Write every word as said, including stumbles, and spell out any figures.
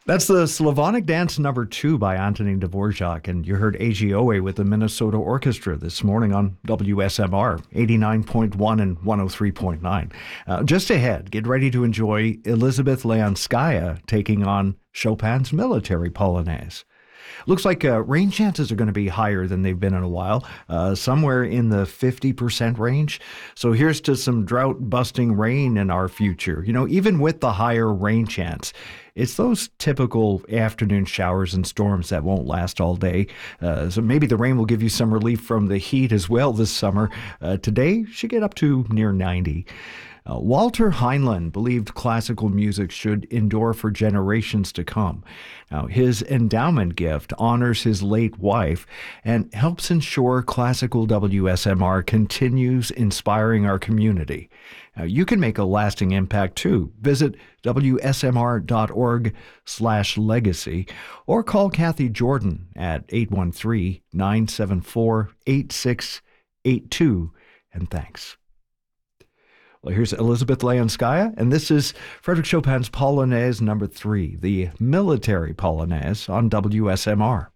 That's the Slavonic Dance number two by Antonin Dvorak, and you heard A G O A with the Minnesota Orchestra this morning on W S M R eighty-nine point one and one oh three point nine. Uh, just ahead, get ready to enjoy Elizabeth Leonskaya taking on Chopin's Military Polonaise. Looks like uh, rain chances are going to be higher than they've been in a while, uh, somewhere in the fifty percent range. So here's to some drought-busting rain in our future. You know, even with the higher rain chance, it's those typical afternoon showers and storms that won't last all day. Uh, so maybe the rain will give you some relief from the heat as well this summer. Uh, today should get up to near ninety. Uh, Walter Heinlein believed classical music should endure for generations to come. Now, his endowment gift honors his late wife and helps ensure classical W S M R continues inspiring our community. Now, you can make a lasting impact too. Visit W S M R dot org slash legacy or call Kathy Jordan at eight one three, nine seven four, eight six eight two. And thanks. Well, here's Elizabeth Leonskaya, and this is Frédéric Chopin's Polonaise number three, the Military Polonaise on W S M R.